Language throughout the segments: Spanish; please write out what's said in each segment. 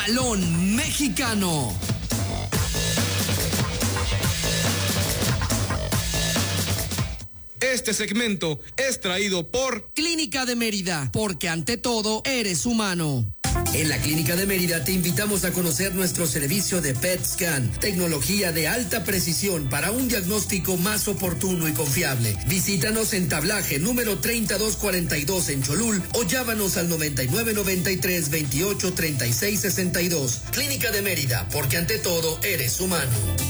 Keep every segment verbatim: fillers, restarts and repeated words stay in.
Balón Mexicano. Este segmento es traído por Clínica de Mérida, porque ante todo eres humano. En la Clínica de Mérida te invitamos a conocer nuestro servicio de P E T Scan, tecnología de alta precisión para un diagnóstico más oportuno y confiable. Visítanos en Tablaje número treinta y dos cuarenta y dos en Cholul o llámanos al noventa y nueve noventa y tres veintiocho treinta y seis sesenta y dos. Clínica de Mérida, porque ante todo eres humano.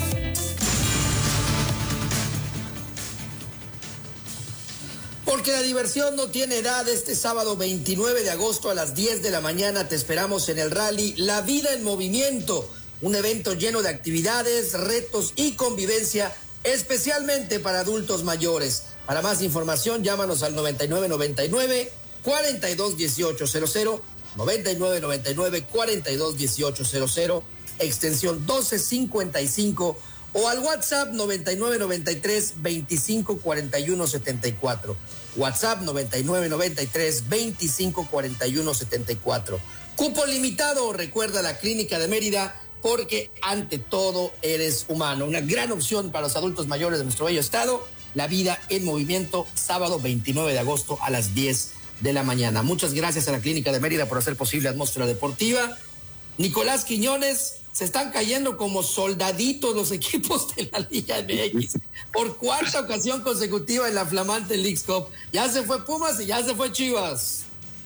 Porque la diversión no tiene edad. Este sábado veintinueve de agosto a las diez de la mañana te esperamos en el rally La Vida en Movimiento, un evento lleno de actividades, retos y convivencia especialmente para adultos mayores. Para más información llámanos al noventa y nueve noventa y nueve cuarenta y dos dieciocho cero cero, noventa y nueve noventa y nueve cuarenta y dos dieciocho cero cero, extensión doce cincuenta y cinco o al WhatsApp noventa y nueve noventa y tres veinticinco cuarenta y uno setenta y cuatro. WhatsApp noventa y nueve noventa y tres veinticinco cuarenta y uno setenta y cuatro. Cupo limitado, recuerda la Clínica de Mérida, porque ante todo eres humano. Una gran opción para los adultos mayores de nuestro bello estado. La Vida en Movimiento, sábado veintinueve de agosto a las diez de la mañana. Muchas gracias a la Clínica de Mérida por hacer posible Atmósfera Deportiva. Nicolás Quiñones, se están cayendo como soldaditos los equipos de la Liga M X por cuarta ocasión consecutiva en la flamante Leagues Cup. Ya se fue Pumas y ya se fue Chivas.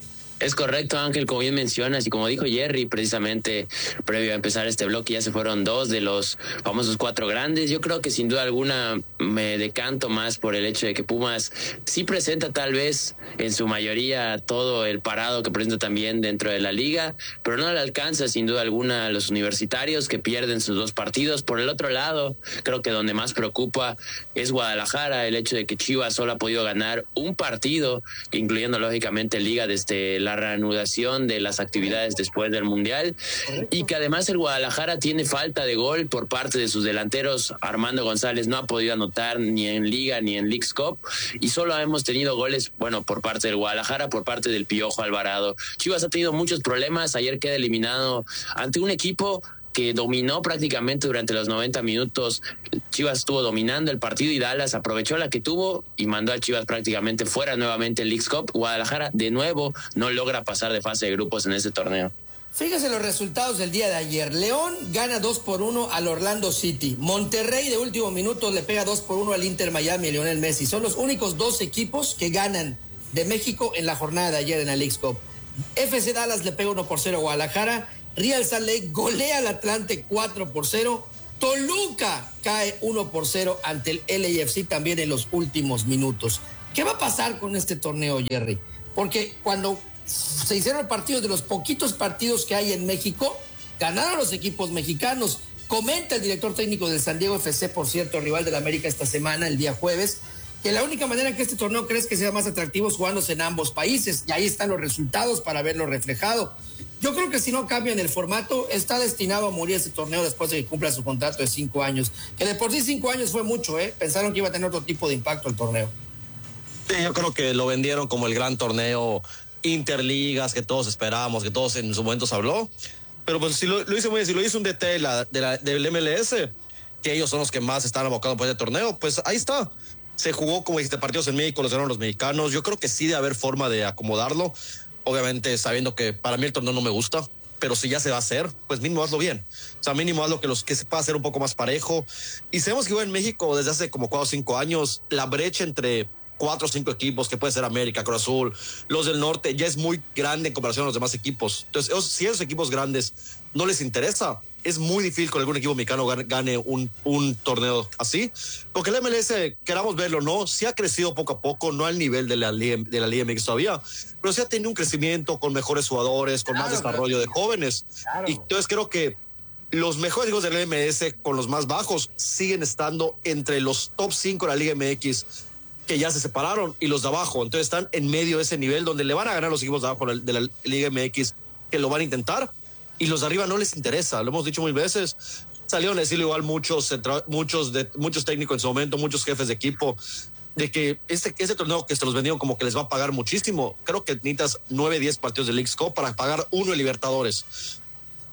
Es correcto, Ángel, como bien mencionas, y como dijo Jerry, precisamente previo a empezar este bloque, ya se fueron dos de los famosos cuatro grandes. Yo creo que sin duda alguna me decanto más por el hecho de que Pumas sí presenta tal vez en su mayoría todo el parado que presenta también dentro de la liga, pero no le alcanza sin duda alguna a los universitarios, que pierden sus dos partidos. Por el otro lado, creo que donde más preocupa es Guadalajara, el hecho de que Chivas solo ha podido ganar un partido, incluyendo lógicamente liga desde la reanudación de las actividades después del Mundial. Correcto. Y que además el Guadalajara tiene falta de gol por parte de sus delanteros. Armando González no ha podido anotar ni en Liga ni en Leagues Cup, y solo hemos tenido goles, bueno, por parte del Guadalajara, por parte del Piojo Alvarado. Chivas ha tenido muchos problemas, ayer queda eliminado ante un equipo que dominó prácticamente durante los noventa minutos. Chivas estuvo dominando el partido y Dallas aprovechó la que tuvo y mandó a Chivas prácticamente fuera nuevamente en Leagues Cup. Guadalajara de nuevo no logra pasar de fase de grupos en este torneo. Fíjese los resultados del día de ayer. León gana dos por uno al Orlando City. Monterrey de último minuto le pega dos por uno al Inter Miami y Lionel Messi. Son los únicos dos equipos que ganan de México en la jornada de ayer en la Leagues Cup. F C Dallas le pega uno por cero a Guadalajara. Real Salt Lake golea al Atlante cuatro por cero. Toluca cae uno por cero ante el L A F C también en los últimos minutos. ¿Qué va a pasar con este torneo, Jerry? Porque cuando se hicieron partidos, de los poquitos partidos que hay en México, ganaron los equipos mexicanos. Comenta el director técnico del San Diego F C, por cierto, rival del América esta semana, el día jueves, que la única manera que este torneo crees que sea más atractivo es jugándose en ambos países, y ahí están los resultados para verlo reflejado. Yo creo que si no cambian el formato, está destinado a morir ese torneo después de que cumpla su contrato de cinco años. Que de por sí cinco años fue mucho, ¿eh? Pensaron que iba a tener otro tipo de impacto el torneo. Sí, yo creo que lo vendieron como el gran torneo interligas que todos esperábamos, que todos en su momento se habló. Pero pues si lo, lo hizo muy bien, si lo hizo un D T de la, de la, del M L S, que ellos son los que más están abocados por este torneo, pues ahí está. Se jugó, como dijiste, partidos en México, los ganaron los mexicanos. Yo creo que sí debe haber forma de acomodarlo. Obviamente sabiendo que para mí el torneo no me gusta, pero si ya se va a hacer, pues mínimo hazlo bien. O sea, mínimo hazlo que los que se pueda hacer un poco más parejo. Y sabemos que igual en México desde hace como cuatro o cinco años, la brecha entre cuatro o cinco equipos, que puede ser América, Cruz Azul, los del norte, ya es muy grande en comparación a los demás equipos. Entonces, si a esos equipos grandes no les interesa, es muy difícil que algún equipo mexicano gane un, un torneo así, porque el M L S, queramos verlo, no, sí ha crecido poco a poco, no al nivel de la Liga, de la Liga M X todavía, pero sí ha tenido un crecimiento con mejores jugadores, con claro, más desarrollo claro. de jóvenes. Claro. Y entonces creo que los mejores equipos del M L S con los más bajos siguen estando entre los top cinco de la Liga M X, que ya se separaron, y los de abajo. Entonces están en medio de ese nivel donde le van a ganar los equipos de abajo de la Liga M X, que lo van a intentar, y los de arriba no les interesa. Lo hemos dicho mil veces. Salieron a decirlo igual muchos, muchos, de, muchos técnicos en su momento, muchos jefes de equipo, de que este, este torneo que se los vendieron como que les va a pagar muchísimo. Creo que necesitas nueve, diez partidos de Leagues Cup para pagar uno de Libertadores.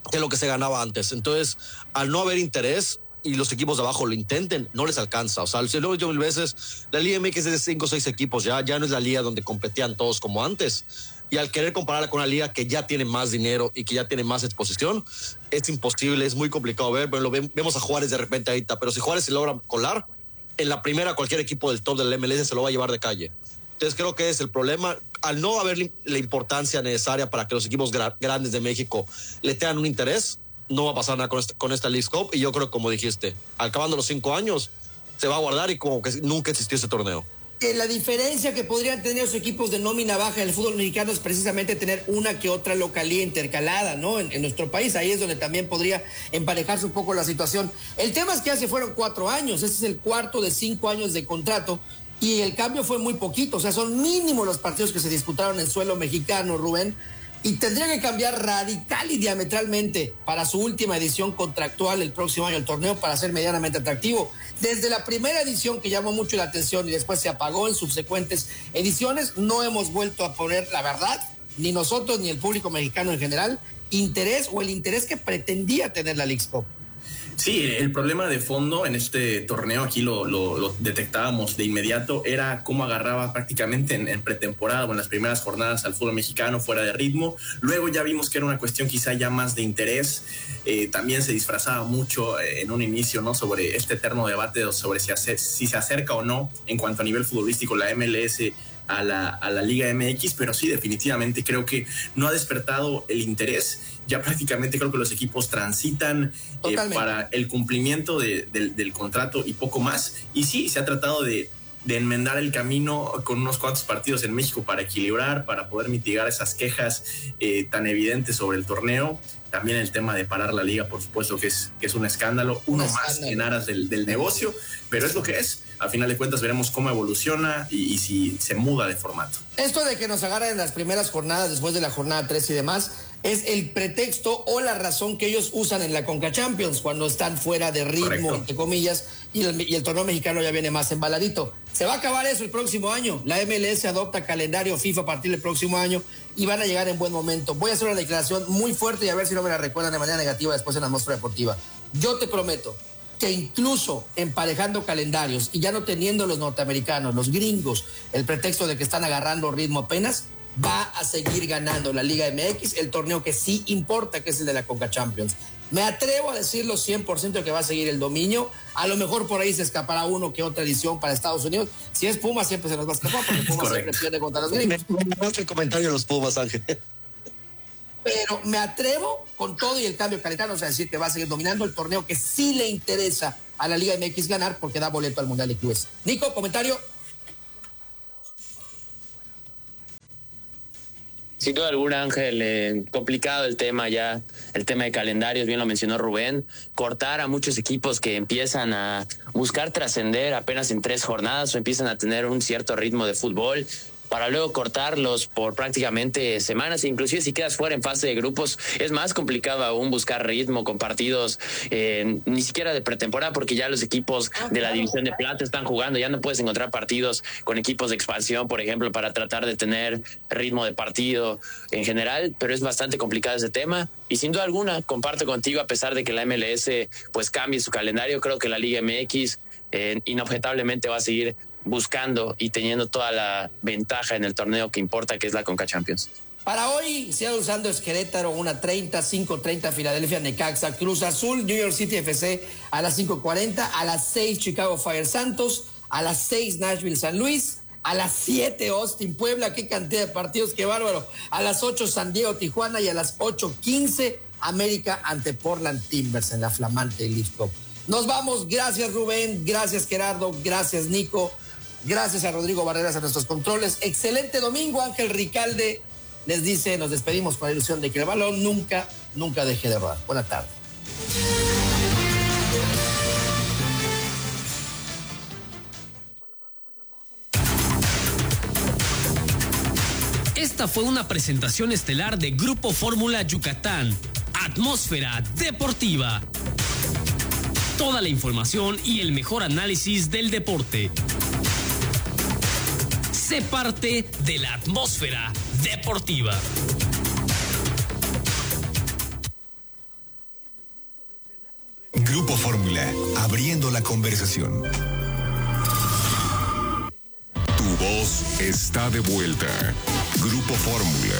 que lo que se ganaba antes. Entonces, al no haber interés y los equipos de abajo lo intenten, no les alcanza. O sea, se lo he dicho mil veces, la Liga M X es de cinco o seis equipos, ya, ya no es la liga donde competían todos como antes. Y al querer compararla con una liga que ya tiene más dinero y que ya tiene más exposición, es imposible, es muy complicado ver. Bueno, lo ve, vemos a Juárez de repente ahorita, pero si Juárez se logra colar, en la primera cualquier equipo del top del M L S se lo va a llevar de calle. Entonces creo que es el problema. Al no haber la importancia necesaria para que los equipos gra- grandes de México le tengan un interés, no va a pasar nada con, este, con esta Leagues Cup. Y yo creo, como dijiste, acabando los cinco años, se va a guardar y como que nunca existió ese torneo. Que la diferencia que podrían tener los equipos de nómina baja en el fútbol mexicano es precisamente tener una que otra localía intercalada, ¿no? En, en nuestro país, ahí es donde también podría emparejarse un poco la situación. El tema es que ya se fueron cuatro años, ese es el cuarto de cinco años de contrato. Y el cambio fue muy poquito, o sea, son mínimos los partidos que se disputaron en suelo mexicano, Rubén, y tendría que cambiar radical y diametralmente para su última edición contractual el próximo año el torneo para ser medianamente atractivo. Desde la primera edición, que llamó mucho la atención y después se apagó en subsecuentes ediciones, no hemos vuelto a poner, la verdad, ni nosotros ni el público mexicano en general, interés o el interés que pretendía tener la Leagues Cup. Sí, el problema de fondo en este torneo, aquí lo, lo, lo detectábamos de inmediato, era cómo agarraba prácticamente en, en pretemporada o en las primeras jornadas al fútbol mexicano fuera de ritmo. Luego ya vimos que era una cuestión quizá ya más de interés. Eh, también se disfrazaba mucho eh, en un inicio, ¿no?, sobre este eterno debate sobre si, hace, si se acerca o no en cuanto a nivel futbolístico la M L S a la, a la Liga M X, pero sí, definitivamente creo que no ha despertado el interés. Ya prácticamente creo que los equipos transitan eh, para el cumplimiento de, de, del contrato y poco más. Y sí, se ha tratado de, de enmendar el camino con unos cuantos partidos en México para equilibrar, para poder mitigar esas quejas eh, tan evidentes sobre el torneo. También el tema de parar la liga, por supuesto, que es, que es un escándalo, uno un más escándalo. En aras del, del negocio, pero es lo que es. A final de cuentas veremos cómo evoluciona y, y si se muda de formato. Esto de que nos agarren en las primeras jornadas, después de la jornada tres y demás, es el pretexto o la razón que ellos usan en la Conca Champions cuando están fuera de ritmo, correcto, entre comillas, y el, y el torneo mexicano ya viene más embaladito. Se va a acabar eso el próximo año. La M L S adopta calendario FIFA a partir del próximo año y van a llegar en buen momento. Voy a hacer una declaración muy fuerte y a ver si no me la recuerdan de manera negativa después en la Atmósfera Deportiva. Yo te prometo que incluso emparejando calendarios y ya no teniendo los norteamericanos, los gringos, el pretexto de que están agarrando ritmo apenas, va a seguir ganando la Liga M X, el torneo que sí importa, que es el de la Conca Champions. Me atrevo a decirlo cien por ciento que va a seguir el dominio. A lo mejor por ahí se escapará uno que otra edición para Estados Unidos. Si es Pumas, siempre se nos va a escapar, porque Pumas siempre pierde contra los gringos. Me gusta el comentario de los Pumas, Ángel. Pero me atrevo, con todo y el cambio calentano, o sea, decir que va a seguir dominando el torneo que sí le interesa a la Liga M X ganar, porque da boleto al Mundial de Clubes. Nico, comentario. Sin duda alguna, Ángel, eh, complicado el tema ya, el tema de calendarios, bien lo mencionó Rubén, cortar a muchos equipos que empiezan a buscar trascender apenas en tres jornadas o empiezan a tener un cierto ritmo de fútbol, para luego cortarlos por prácticamente semanas, e inclusive si quedas fuera en fase de grupos es más complicado aún buscar ritmo con partidos eh, ni siquiera de pretemporada, porque ya los equipos de la división de plata están jugando, ya no puedes encontrar partidos con equipos de expansión, por ejemplo, para tratar de tener ritmo de partido en general, pero es bastante complicado ese tema y sin duda alguna comparto contigo, a pesar de que la M L S pues cambie su calendario, creo que la Liga M X eh, inobjetablemente va a seguir buscando y teniendo toda la ventaja en el torneo que importa, que es la Conca Champions. Para hoy, Seattle Sanders Querétaro, una treinta, cinco treinta Filadelfia Necaxa, Cruz Azul, New York City F C a las cinco cuarenta, a las seis Chicago Fire Santos, a las seis Nashville San Luis, a las siete Austin Puebla, qué cantidad de partidos, qué bárbaro, a las ocho San Diego Tijuana y a las ocho quince América ante Portland Timbers en la flamante Leagues Cup. Nos vamos, gracias Rubén, gracias Gerardo, gracias Nico. Gracias a Rodrigo Barreras a nuestros controles. Excelente domingo. Ángel Ricalde les dice, nos despedimos con la ilusión de que el balón nunca, nunca deje de rodar. Buena tarde. Esta fue una presentación estelar de Grupo Fórmula Yucatán. Atmósfera Deportiva. Toda la información y el mejor análisis del deporte. Sé parte de la Atmósfera Deportiva. Grupo Fórmula, abriendo la conversación. Tu voz está de vuelta. Grupo Fórmula.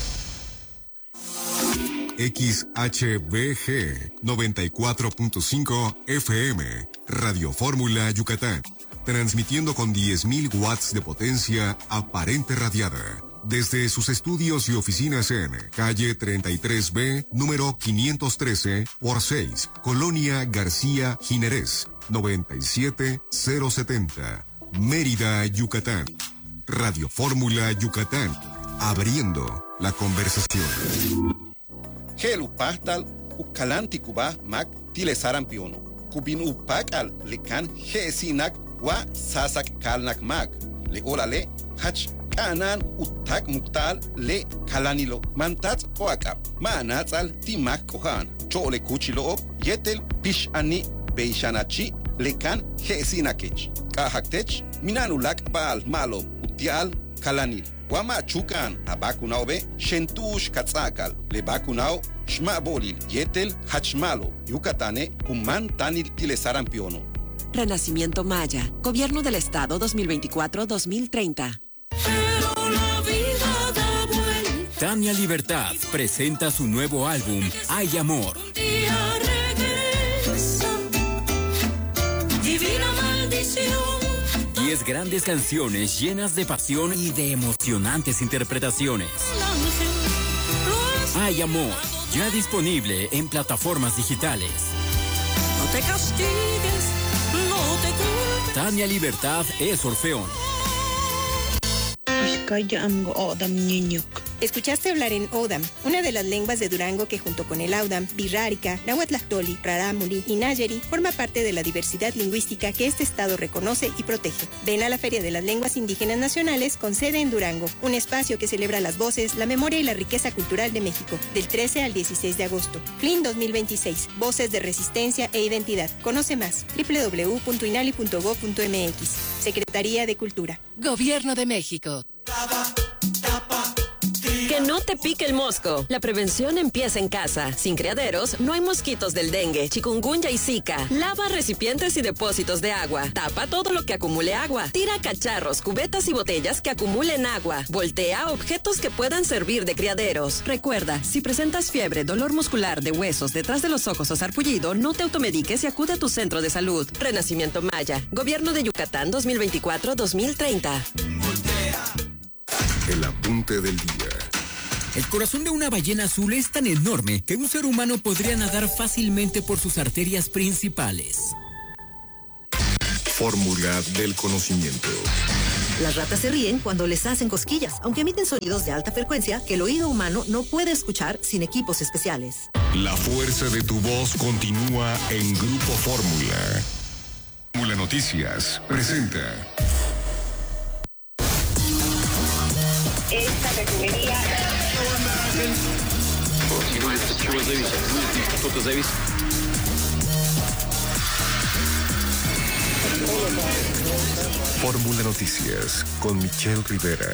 X H B G noventa y cuatro punto cinco F M, Radio Fórmula Yucatán, transmitiendo con diez mil watts de potencia aparente radiada, desde sus estudios y oficinas en calle treinta y tres B, número quinientos trece por seis, Colonia García Jiménez, noventa y siete mil setenta, Mérida, Yucatán. Radio Fórmula Yucatán, abriendo la conversación. Helu pastal ukalanti kuba mak tilesaran piono. Kubin upakal lekan hesinak wa sasak kalnak mak. Le olale hach kanan utak muktal le kalanilo mantats oakap. Manatzal timak kohan. Chole kuchilo op yetel pish ani beishanachi lekan hesinakech. Kahaktech minanulak baal malo utial kalanil. Wama chukan abakunaobe shentush katzakal le bakunao shma bolil yetel hachmalo yucatane kuman tanil tilesaran piono. Renacimiento Maya, Gobierno del Estado dos mil veinticuatro a dos mil treinta. Tania Libertad presenta su nuevo álbum Hay Amor. Divina maldición. Diez grandes canciones llenas de pasión y de emocionantes interpretaciones. Hay Amor, ya disponible en plataformas digitales. No te castigues, no te culpes. Tania Libertad es Orfeón. Escuchaste hablar en Odam, una de las lenguas de Durango que junto con el Audam, Birrárica, Nahuatlactoli, Rarámuri y Nayeri forma parte de la diversidad lingüística que este estado reconoce y protege. Ven a la Feria de las Lenguas Indígenas Nacionales con sede en Durango, un espacio que celebra las voces, la memoria y la riqueza cultural de México, del trece al dieciséis de agosto. F L I N dos mil veintiséis, Voces de Resistencia e Identidad. Conoce más, doble u doble u doble u punto inali punto gob punto m x. Secretaría de Cultura. Gobierno de México. Que no te pique el mosco. La prevención empieza en casa. Sin criaderos, no hay mosquitos del dengue, chikungunya y zika. Lava recipientes y depósitos de agua. Tapa todo lo que acumule agua. Tira cacharros, cubetas y botellas que acumulen agua. Voltea objetos que puedan servir de criaderos. Recuerda, si presentas fiebre, dolor muscular de huesos detrás de los ojos o sarpullido, no te automediques y acude a tu centro de salud. Renacimiento Maya. Gobierno de Yucatán dos mil veinticuatro a dos mil treinta. El apunte del día. El corazón de una ballena azul es tan enorme que un ser humano podría nadar fácilmente por sus arterias principales. Fórmula del conocimiento. Las ratas se ríen cuando les hacen cosquillas, aunque emiten sonidos de alta frecuencia que el oído humano no puede escuchar sin equipos especiales. La fuerza de tu voz continúa en Grupo Fórmula. Fórmula Noticias presenta. Esta refinería. Fórmula Noticias con Michelle Rivera.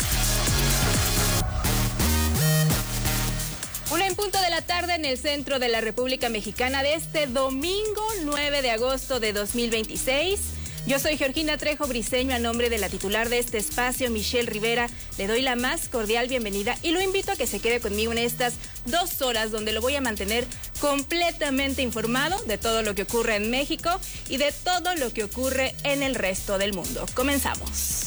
Una en punto de la tarde en el centro de la República Mexicana de este domingo nueve de agosto de dos mil veintiséis. Yo soy Georgina Trejo Briceño, a nombre de la titular de este espacio, Michelle Rivera. Le doy la más cordial bienvenida y lo invito a que se quede conmigo en estas dos horas donde lo voy a mantener completamente informado de todo lo que ocurre en México y de todo lo que ocurre en el resto del mundo. Comenzamos.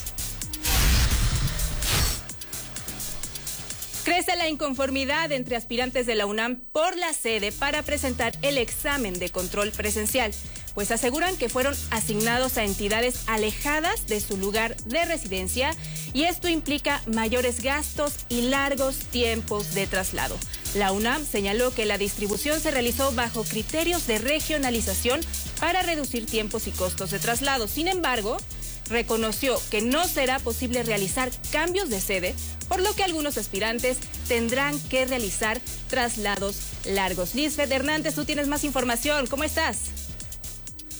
Crece la inconformidad entre aspirantes de la UNAM por la sede para presentar el examen de control presencial, pues aseguran que fueron asignados a entidades alejadas de su lugar de residencia y esto implica mayores gastos y largos tiempos de traslado. La UNAM señaló que la distribución se realizó bajo criterios de regionalización para reducir tiempos y costos de traslado. Sin embargo, reconoció que no será posible realizar cambios de sede, por lo que algunos aspirantes tendrán que realizar traslados largos. Lisbeth Hernández, tú tienes más información. ¿Cómo estás?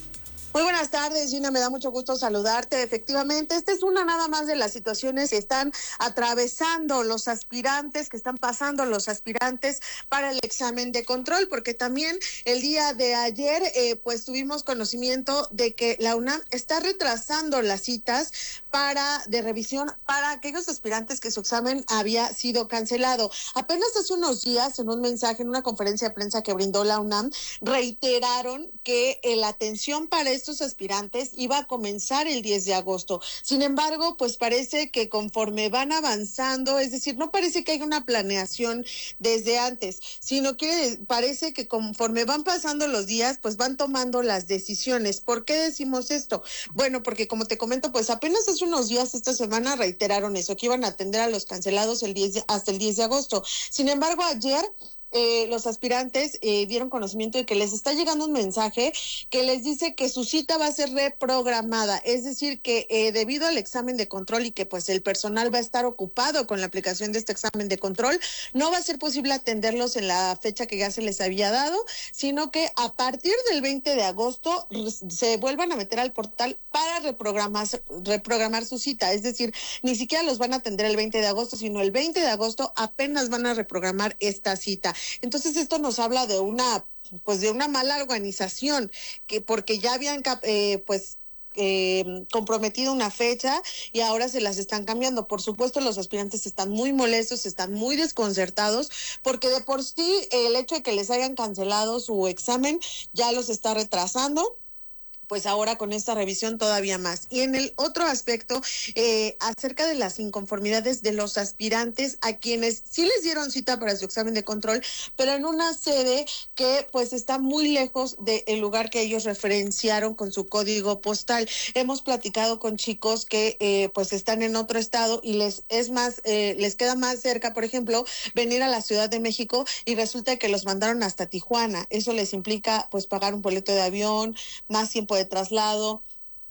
Muy buenas tardes, Gina, me da mucho gusto saludarte. Efectivamente, esta es una nada más de las situaciones que están atravesando los aspirantes, que están pasando los aspirantes para el examen de control, porque también el día de ayer, eh, pues tuvimos conocimiento de que la UNAM está retrasando las citas para de revisión para aquellos aspirantes que su examen había sido cancelado. Apenas hace unos días, en un mensaje, en una conferencia de prensa que brindó la UNAM, reiteraron que eh, la atención para estos aspirantes iba a comenzar el diez de agosto. Sin embargo, pues parece que conforme van avanzando, es decir, no parece que haya una planeación desde antes, sino que parece que conforme van pasando los días, pues van tomando las decisiones. ¿Por qué decimos esto? Bueno, porque como te comento, pues apenas hace unos días esta semana reiteraron eso, que iban a atender a los cancelados el diez de, hasta el diez de agosto. Sin embargo, ayer Eh, los aspirantes eh, dieron conocimiento de que les está llegando un mensaje que les dice que su cita va a ser reprogramada, es decir, que eh, debido al examen de control y que pues el personal va a estar ocupado con la aplicación de este examen de control, no va a ser posible atenderlos en la fecha que ya se les había dado, sino que a partir del veinte de agosto se vuelvan a meter al portal para reprogramar, reprogramar su cita, es decir, ni siquiera los van a atender el veinte de agosto, sino el veinte de agosto apenas van a reprogramar esta cita. Entonces esto nos habla de una pues de una mala organización, que porque ya habían eh, pues eh, comprometido una fecha y ahora se las están cambiando. Por supuesto, los aspirantes están muy molestos, están muy desconcertados, porque de por sí el hecho de que les hayan cancelado su examen ya los está retrasando, pues ahora con esta revisión todavía más. Y en el otro aspecto, eh, acerca de las inconformidades de los aspirantes a quienes sí les dieron cita para su examen de control, pero en una sede que pues está muy lejos del lugar que ellos referenciaron con su código postal. Hemos platicado con chicos que eh, pues están en otro estado y les es más, eh, les queda más cerca, por ejemplo, venir a la Ciudad de México, y resulta que los mandaron hasta Tijuana. Eso les implica pues pagar un boleto de avión, más tiempo de de traslado.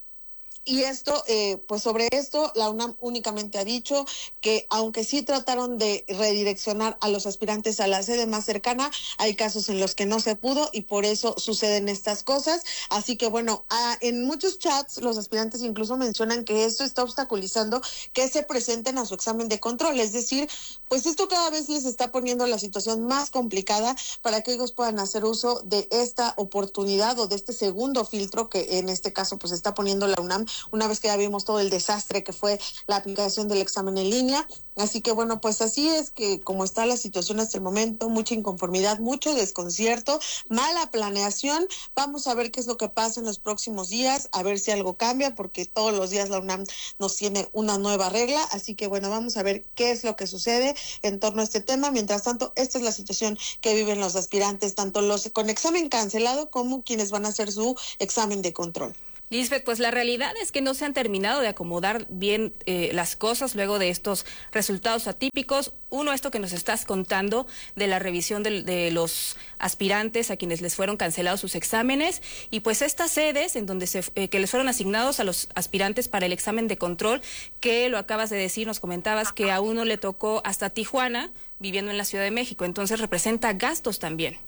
Y esto, eh, pues sobre esto, la UNAM únicamente ha dicho que aunque sí trataron de redireccionar a los aspirantes a la sede más cercana, hay casos en los que no se pudo y por eso suceden estas cosas. Así que bueno, a, en muchos chats los aspirantes incluso mencionan que esto está obstaculizando que se presenten a su examen de control. Es decir, pues esto cada vez les está poniendo la situación más complicada para que ellos puedan hacer uso de esta oportunidad o de este segundo filtro que en este caso pues está poniendo la UNAM, una vez que ya vimos todo el desastre que fue la aplicación del examen en línea. Así que bueno, pues así es que como está la situación hasta el momento, mucha inconformidad, mucho desconcierto, mala planeación. Vamos a ver qué es lo que pasa en los próximos días, a ver si algo cambia, porque todos los días la UNAM nos tiene una nueva regla. Así que bueno, vamos a ver qué es lo que sucede en torno a este tema. Mientras tanto, esta es la situación que viven los aspirantes, tanto los con examen cancelado como quienes van a hacer su examen de control. Lisbeth, pues la realidad es que no se han terminado de acomodar bien eh, las cosas luego de estos resultados atípicos. Uno, esto que nos estás contando de la revisión de, de los aspirantes a quienes les fueron cancelados sus exámenes, y pues estas sedes en donde se, eh, que les fueron asignados a los aspirantes para el examen de control, que lo acabas de decir, nos comentabas que a uno le tocó hasta Tijuana, viviendo en la Ciudad de México, entonces representa gastos también.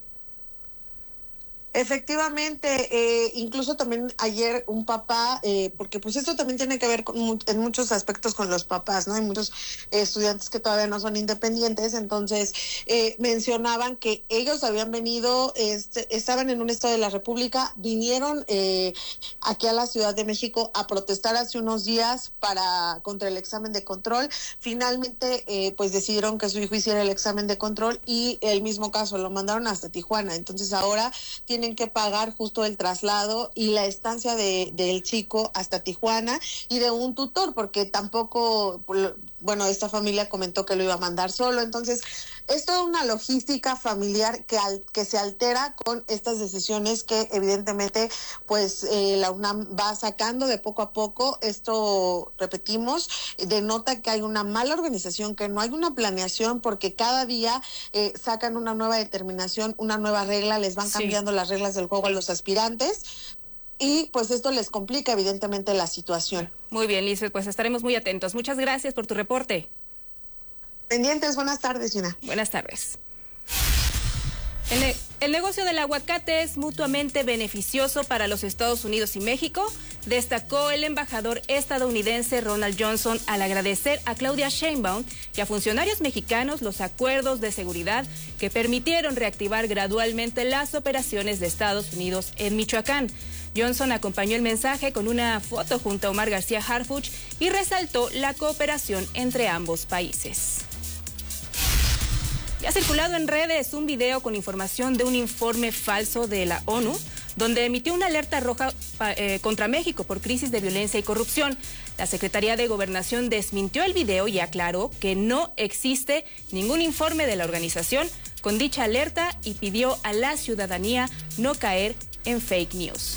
Efectivamente, eh, incluso también ayer un papá, eh, porque pues esto también tiene que ver con mu- en muchos aspectos con los papás, ¿no? Hay muchos eh, estudiantes que todavía no son independientes, entonces eh, mencionaban que ellos habían venido, este, estaban en un estado de la República, vinieron eh, aquí a la Ciudad de México a protestar hace unos días para contra el examen de control. Finalmente, eh, pues decidieron que su hijo hiciera el examen de control y el mismo caso lo mandaron hasta Tijuana. Entonces ahora tiene tienen que pagar justo el traslado y la estancia de del chico hasta Tijuana y de un tutor, porque tampoco, bueno, esta familia comentó que lo iba a mandar solo. Entonces es toda una logística familiar que al, que se altera con estas decisiones que evidentemente pues eh, la UNAM va sacando de poco a poco. Esto, repetimos, denota que hay una mala organización, que no hay una planeación, porque cada día eh, sacan una nueva determinación, una nueva regla, les van cambiando sí. las reglas del juego a los aspirantes. Y pues esto les complica evidentemente la situación. Muy bien, Lisbeth, pues estaremos muy atentos. Muchas gracias por tu reporte. Pendientes, buenas tardes, Gina. Buenas tardes. En el... El negocio del aguacate es mutuamente beneficioso para los Estados Unidos y México, destacó el embajador estadounidense Ronald Johnson al agradecer a Claudia Sheinbaum y a funcionarios mexicanos los acuerdos de seguridad que permitieron reactivar gradualmente las operaciones de Estados Unidos en Michoacán. Johnson acompañó el mensaje con una foto junto a Omar García Harfuch y resaltó la cooperación entre ambos países. Ya ha circulado en redes un video con información de un informe falso de la ONU, donde emitió una alerta roja eh, contra México por crisis de violencia y corrupción. La Secretaría de Gobernación desmintió el video y aclaró que no existe ningún informe de la organización con dicha alerta y pidió a la ciudadanía no caer en fake news.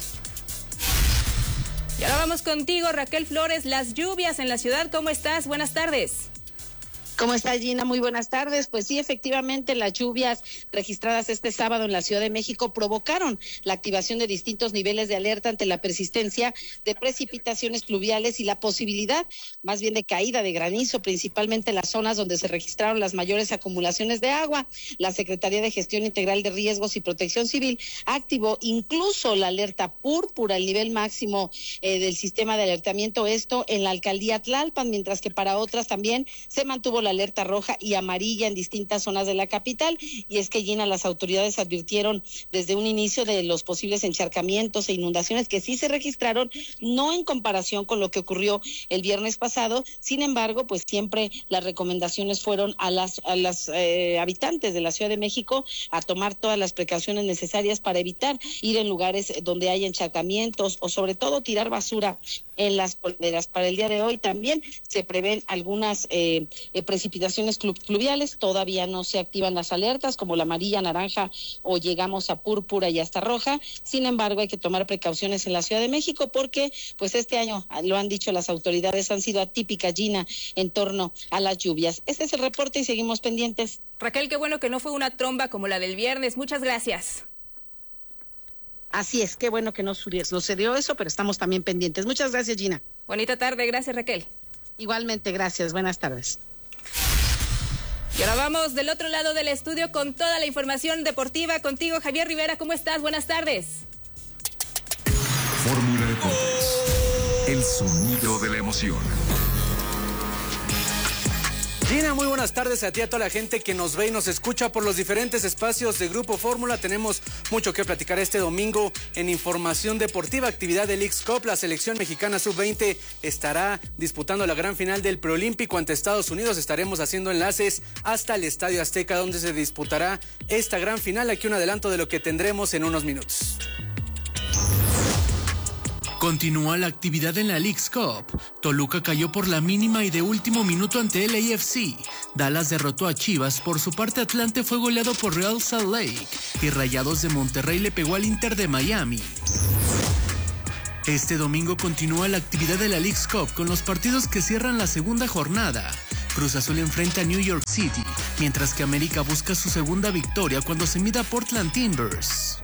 Y ahora vamos contigo, Raquel Flores. Las lluvias en la ciudad, ¿cómo estás? Buenas tardes. ¿Cómo está, Gina? Muy buenas tardes. Pues sí, efectivamente, las lluvias registradas este sábado en la Ciudad de México provocaron la activación de distintos niveles de alerta ante la persistencia de precipitaciones pluviales y la posibilidad más bien de caída de granizo, principalmente en las zonas donde se registraron las mayores acumulaciones de agua. La Secretaría de Gestión Integral de Riesgos y Protección Civil activó incluso la alerta púrpura, el nivel máximo eh, del sistema de alertamiento, esto en la alcaldía Tlalpan, mientras que para otras también se mantuvo la alerta roja y amarilla en distintas zonas de la capital. Y es que, Gina, las autoridades advirtieron desde un inicio de los posibles encharcamientos e inundaciones que sí se registraron, no en comparación con lo que ocurrió el viernes pasado. Sin embargo, pues siempre las recomendaciones fueron a las a las eh, habitantes de la Ciudad de México a tomar todas las precauciones necesarias para evitar ir en lugares donde hay encharcamientos o sobre todo tirar basura en las polderas. Para el día de hoy también se prevén algunas eh, eh, precipitaciones pluviales. Todavía no se activan las alertas como la amarilla, naranja o llegamos a púrpura y hasta roja. Sin embargo, hay que tomar precauciones en la Ciudad de México porque pues este año, lo han dicho las autoridades, han sido atípicas, Gina, en torno a las lluvias. Este es el reporte y seguimos pendientes. Raquel, qué bueno que no fue una tromba como la del viernes. Muchas gracias. Así es, qué bueno que no sucedió eso, pero estamos también pendientes. Muchas gracias, Gina. Bonita tarde, gracias, Raquel. Igualmente, gracias, buenas tardes. Y ahora vamos del otro lado del estudio con toda la información deportiva. Contigo, Javier Rivera, ¿cómo estás? Buenas tardes. Fórmula Deportes, el sonido de la emoción. Gina, muy buenas tardes a ti, a toda la gente que nos ve y nos escucha por los diferentes espacios de Grupo Fórmula. Tenemos mucho que platicar este domingo en información deportiva, actividad del Leagues Cup. La selección mexicana sub veinte estará disputando la gran final del preolímpico ante Estados Unidos. Estaremos haciendo enlaces hasta el Estadio Azteca, donde se disputará esta gran final. Aquí un adelanto de lo que tendremos en unos minutos. Continúa la actividad en la Leagues Cup. Toluca cayó por la mínima y de último minuto ante L A F C. Dallas derrotó a Chivas. Por su parte, Atlante fue goleado por Real Salt Lake. Y Rayados de Monterrey le pegó al Inter de Miami. Este domingo continúa la actividad de la Leagues Cup con los partidos que cierran la segunda jornada. Cruz Azul enfrenta a New York City, mientras que América busca su segunda victoria cuando se mida a Portland Timbers.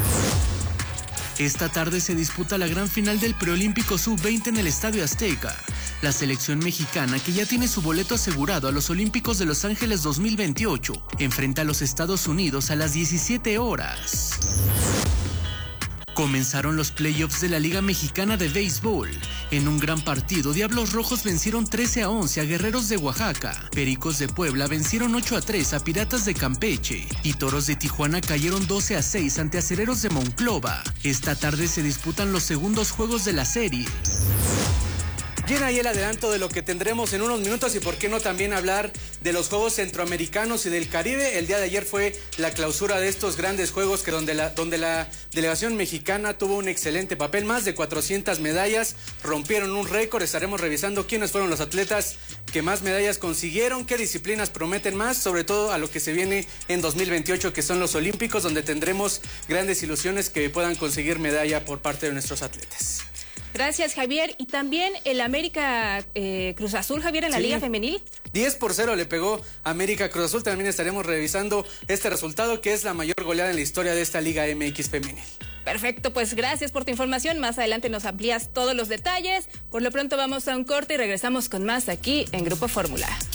Esta tarde se disputa la gran final del preolímpico sub veinte en el Estadio Azteca. La selección mexicana, que ya tiene su boleto asegurado a los Olímpicos de Los Ángeles dos mil veintiocho, enfrenta a los Estados Unidos a las diecisiete horas. Comenzaron los playoffs de la Liga Mexicana de Béisbol. En un gran partido, Diablos Rojos vencieron trece a once a Guerreros de Oaxaca. Pericos de Puebla vencieron ocho a tres a Piratas de Campeche. Y Toros de Tijuana cayeron doce a seis ante Acereros de Monclova. Esta tarde se disputan los segundos juegos de la serie. Llena ahí el adelanto de lo que tendremos en unos minutos y por qué no también hablar de los Juegos Centroamericanos y del Caribe. El día de ayer fue la clausura de estos grandes juegos que donde la, donde la delegación mexicana tuvo un excelente papel, más de cuatrocientas medallas, rompieron un récord. Estaremos revisando quiénes fueron los atletas que más medallas consiguieron, qué disciplinas prometen más, sobre todo a lo que se viene en dos mil veintiocho, que son los Olímpicos, donde tendremos grandes ilusiones que puedan conseguir medalla por parte de nuestros atletas. Gracias, Javier. Y también el América eh, Cruz Azul, Javier, en la sí. Liga Femenil. diez por cero le pegó América Cruz Azul. También estaremos revisando este resultado, que es la mayor goleada en la historia de esta Liga M X Femenil. Perfecto, pues gracias por tu información. Más adelante nos amplías todos los detalles. Por lo pronto vamos a un corte y regresamos con más aquí en Grupo Fórmula.